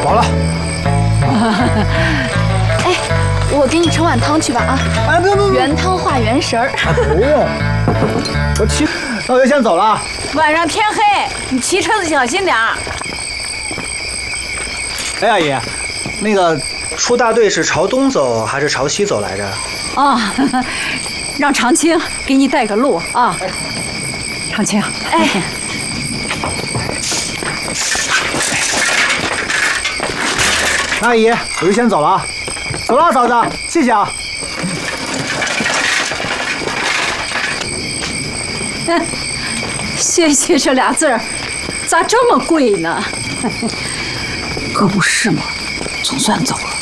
走了。 哎，我给你盛碗汤去吧啊！ 哎，不， 原汤化原食儿。 不用，我骑，那我就先走了啊。 晚上天黑，你骑车子小心点儿。 哎，阿姨，那个出大队是朝东走还是朝西走来着？ 啊，让长青给你带个路啊。长青， 哎， 那阿姨，我就先走了啊。走了，嫂子，谢谢啊。 谢谢这俩字儿，咋这么贵呢？可不是嘛，总算走了。